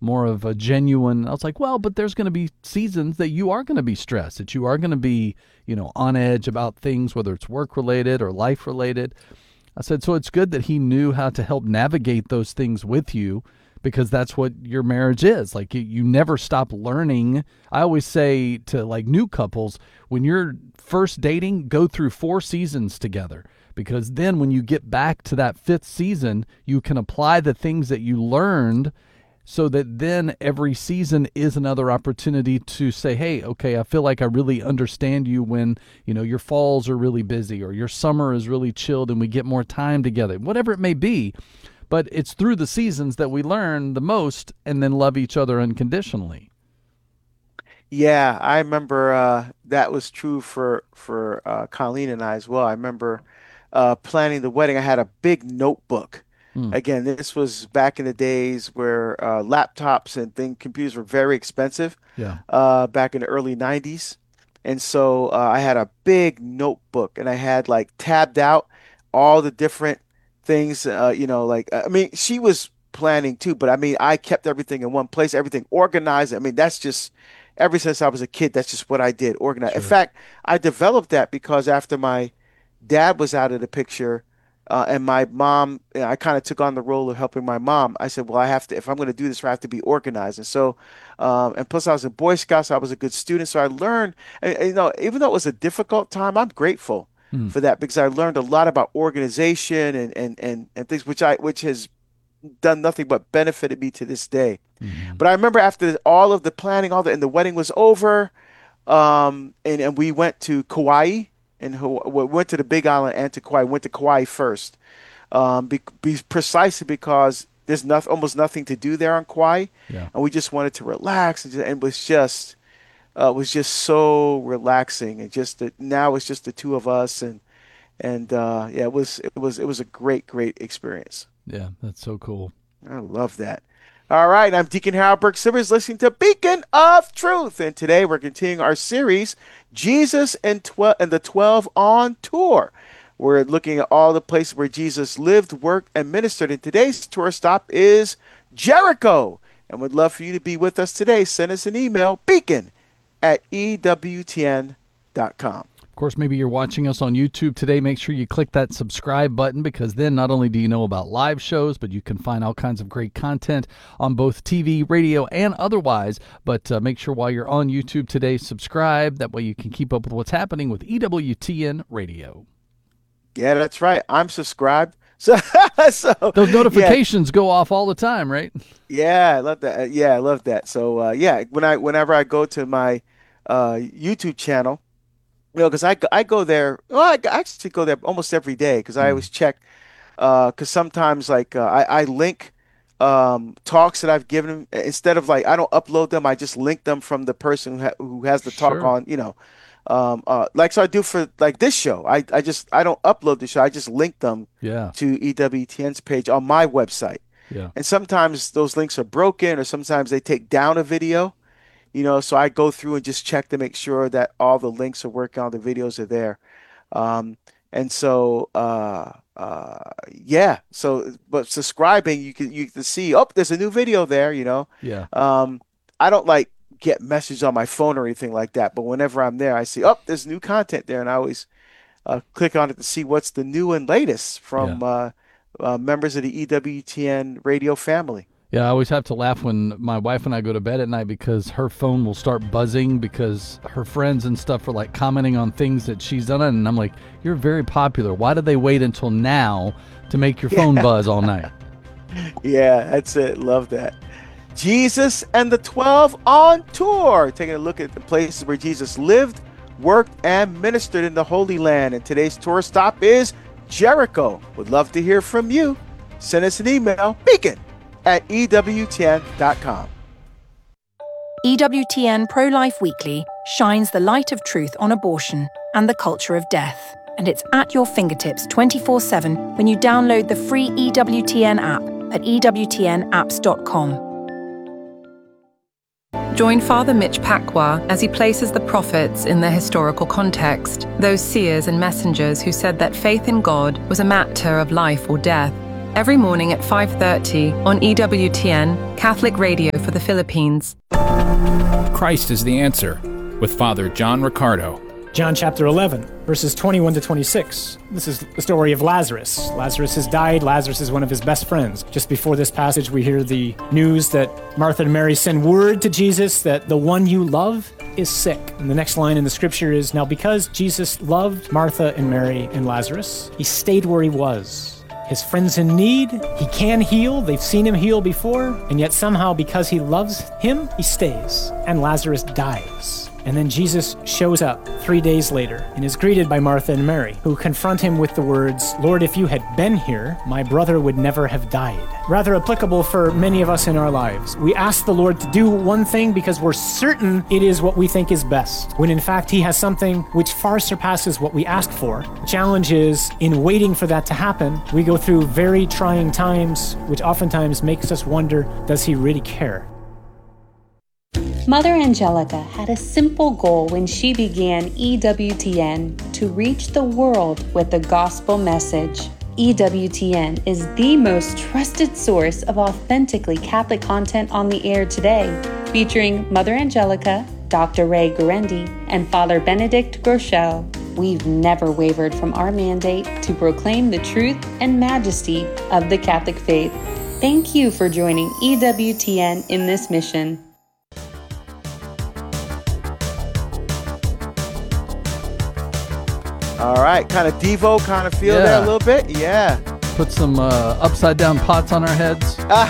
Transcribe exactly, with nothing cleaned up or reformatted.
more of a genuine. I was like, well, but there's going to be seasons that you are going to be stressed, that you are going to be, you know, on edge about things, whether it's work related or life related. I said, so it's good that he knew how to help navigate those things with you, because that's what your marriage is. Like, you, you never stop learning. I always say to like new couples, when you're first dating, go through four seasons together. Because then when you get back to that fifth season, you can apply the things that you learned, so that then every season is another opportunity to say, hey, okay, I feel like I really understand you when, you know, your falls are really busy or your summer is really chilled and we get more time together, whatever it may be. But it's through the seasons that we learn the most and then love each other unconditionally. Yeah, I remember uh, that was true for for uh, Colleen and I as well. I remember uh, planning the wedding. I had a big notebook. Mm, Again, this was back in the days where uh, laptops and thing computers were very expensive, yeah, uh, back in the early nineties. And so uh, I had a big notebook and I had like tabbed out all the different things, uh, you know, like, I mean, she was planning too, but I mean, I kept everything in one place, everything organized. I mean, that's just ever since I was a kid, that's just what I did, organize. In sure. fact, I developed that because after my dad was out of the picture, uh, and my mom, you know, I kind of took on the role of helping my mom. I said, well, I have to, if I'm going to do this, I have to be organized. And so, um, and plus I was in Boy Scouts, so I was a good student. So I learned, and, and, you know, even though it was a difficult time, I'm grateful Mm, for that because I learned a lot about organization and, and, and, and things which I, which has done nothing but benefited me to this day. hmm But I remember after all of the planning, all the, and the wedding was over, um, and, and we went to Kauai and we went to the Big Island and to Kauai. Went to Kauai first, um, be, be precisely because there's not, almost nothing to do there on Kauai, Yeah. and we just wanted to relax and, just, and it was just uh, it was just so relaxing and just the, now it's just the two of us and and uh, yeah, it was it was it was a great great experience. Yeah. That's so cool. I love that. All right, I'm Deacon Harold Burke Sivers, listening to Beacon of Truth, and today we're continuing our series, Jesus and twelve and the Twelve on Tour. We're looking at all the places where Jesus lived, worked, and ministered. And today's tour stop is Jericho. And would love for you to be with us today. Send us an email, beacon at E W T N dot com. Of course, maybe you're watching us on YouTube today. Make sure you click that subscribe button, because then not only do you know about live shows, but you can find all kinds of great content on both T V, radio, and otherwise. But uh, make sure while you're on YouTube today, subscribe. That way you can keep up with what's happening with E W T N Radio. Yeah, that's right. I'm subscribed. So, so Those yeah, notifications go off all the time, right? yeah, I love that. Uh, Yeah, I love that. So, uh, yeah, when I whenever I go to my uh, YouTube channel, you know, because I, go- I go there, well, I I actually go there almost every day because I Mm, always check, uh, because sometimes like uh, I, I link um, talks that I've given instead of like I don't upload them, I just link them from the person who, ha who has the talk sure. on, you know, um, uh, like so I do for like this show. I, I just I don't upload the show, I just link them Yeah. to E W T N's page on my website. Yeah. And sometimes those links are broken or sometimes they take down a video, you know, so I go through and just check to make sure that all the links are working, all the videos are there. Um, and so, uh, uh, yeah, so, but subscribing, you can, you can see, oh, there's a new video there, you know. Yeah. Um, I don't like get messages on my phone or anything like that, but whenever I'm there, I see, oh, there's new content there. And I always uh, click on it to see what's the new and latest Yeah. from uh, uh, members of the E W T N radio family. Yeah, I always have to laugh when my wife and I go to bed at night, because her phone will start buzzing because her friends and stuff are like commenting on things that she's done. And I'm like, you're very popular. Why did they wait until now to make your phone Yeah, buzz all night? yeah, that's it. Love that. Jesus and the twelve on tour, taking a look at the places where Jesus lived, worked, and ministered in the Holy Land. And today's tour stop is Jericho. Would love to hear from you. Send us an email, beacon at E W T N dot com. E W T N Pro-Life Weekly shines the light of truth on abortion and the culture of death. And it's at your fingertips twenty-four seven when you download the free E W T N app at E W T N apps dot com. Join Father Mitch Pacwa as he places the prophets in their historical context, those seers and messengers who said that faith in God was a matter of life or death. Every morning at five thirty on E W T N, Catholic Radio for the Philippines. Christ is the answer, with Father John Riccardo. John chapter eleven, verses twenty-one to twenty-six. This is the story of Lazarus. Lazarus has died. Lazarus is one of his best friends. Just before this passage, we hear the news that Martha and Mary send word to Jesus that the one you love is sick. And the next line in the scripture is, now because Jesus loved Martha and Mary and Lazarus, he stayed where he was. His friend's in need, he can heal, they've seen him heal before, and yet somehow because he loves him, he stays, and Lazarus dies. And then Jesus shows up three days later and is greeted by Martha and Mary, who confront him with the words, Lord, if you had been here, my brother would never have died. Rather applicable for many of us in our lives. We ask the Lord to do one thing because we're certain it is what we think is best, when in fact he has something which far surpasses what we ask for. The challenge is, in waiting for that to happen, we go through very trying times, which oftentimes makes us wonder, does he really care? Mother Angelica had a simple goal when she began E W T N, to reach the world with the gospel message. E W T N is the most trusted source of authentically Catholic content on the air today, featuring Mother Angelica, Doctor Ray Guarendi, and Father Benedict Groeschel. We've never wavered from our mandate to proclaim the truth and majesty of the Catholic faith. Thank you for joining E W T N in this mission. All right, kind of Devo kind of feel Yeah. there a little bit. Yeah. Put some uh, upside down pots on our heads. Ah,